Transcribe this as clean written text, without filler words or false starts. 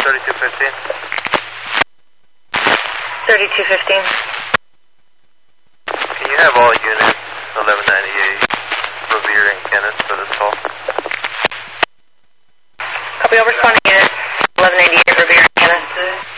3215. 3215. Can you have all units 1198 Revere and Kenneth for this call? Copy, all responding units 1198 Revere and Kenneth.